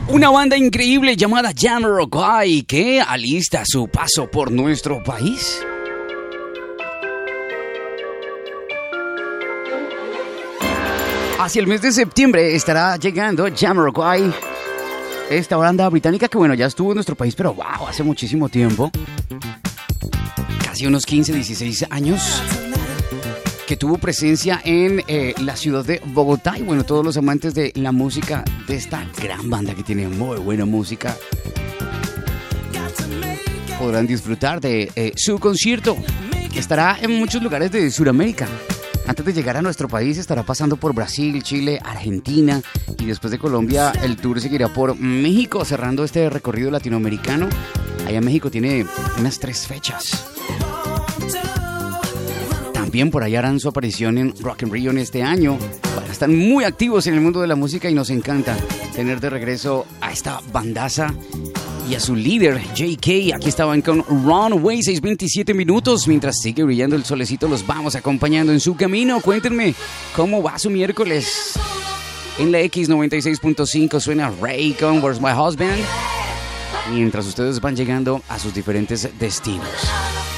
Una banda increíble llamada Jamiroquai que alista su paso por nuestro país. Hacia el mes de septiembre estará llegando Jamiroquai, esta banda británica que bueno, ya estuvo en nuestro país, pero wow, hace muchísimo tiempo. Casi unos 15, 16 años. Que tuvo presencia en la ciudad de Bogotá. Y bueno, todos los amantes de la música de esta gran banda que tiene muy buena música podrán disfrutar de su concierto, que estará en muchos lugares de Sudamérica. Antes de llegar a nuestro país estará pasando por Brasil, Chile, Argentina, y después de Colombia el tour seguirá por México, cerrando este recorrido latinoamericano. Allá en México tiene unas 3 fechas. También por allá harán su aparición en Rock in Rio en este año. Bueno, están muy activos en el mundo de la música y nos encanta tener de regreso a esta bandaza y a su líder, JK. Aquí estaban con Runaway, 6:27 minutos. Mientras sigue brillando el solecito, los vamos acompañando en su camino. Cuéntenme cómo va su miércoles. En la X96.5 suena Ray con Where's My Husband, mientras ustedes van llegando a sus diferentes destinos.